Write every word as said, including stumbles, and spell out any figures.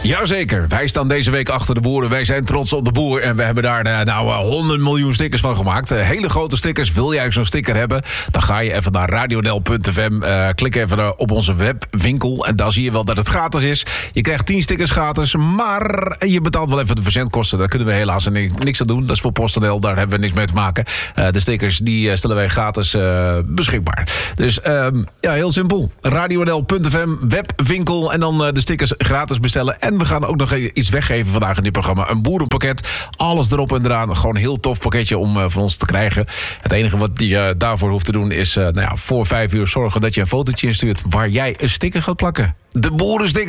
Jazeker, wij staan deze week achter de boeren. Wij zijn trots op de boer en we hebben daar uh, nou honderd miljoen stickers van gemaakt. Uh, hele grote stickers. Wil jij zo'n sticker hebben? Dan ga je even naar radionl punt f m. Uh, klik even op onze webwinkel en dan zie je wel dat het gratis is. Je krijgt tien stickers gratis, maar je betaalt wel even de verzendkosten. Daar kunnen we helaas niks aan doen. Dat is voor PostNL, daar hebben we niks mee te maken. Uh, de stickers die stellen wij gratis uh, beschikbaar. Dus uh, ja, heel simpel. radionl punt f m, webwinkel en dan uh, de stickers gratis bestellen. En we gaan ook nog iets weggeven vandaag in dit programma. Een boerenpakket, alles erop en eraan. Gewoon een heel tof pakketje om uh, van ons te krijgen. Het enige wat je uh, daarvoor hoeft te doen is uh, nou ja, voor vijf uur zorgen dat je een fotootje instuurt waar jij een sticker gaat plakken. De boerensticker.